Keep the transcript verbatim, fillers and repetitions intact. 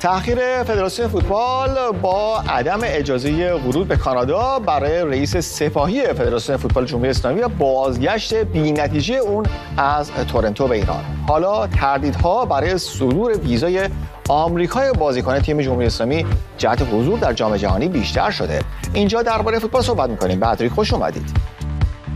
تأخیر فدراسیون فوتبال با عدم اجازه ورود به کانادا برای رئیس سپاهی فدراسیون فوتبال جمهوری اسلامی و بازگشت بی‌نتیجه اون از تورنتو به ایران. حالا تردیدها برای صدور ویزای آمریکای بازیکن تیم جمهوری اسلامی جهت حضور در جام جهانی بیشتر شده. اینجا درباره فوتبال صحبت می‌کنیم. بدری خوش اومدید.